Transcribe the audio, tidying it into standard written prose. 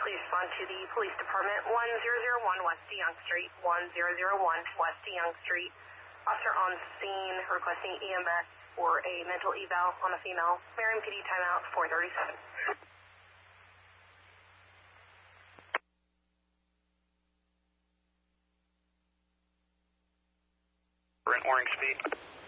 please respond to the police department, 1001 West DeYoung Street, 1001 West DeYoung Street. Officer on scene requesting EMS for a mental eval on a female. Marion PD timeout 437. Brent Orange Speed.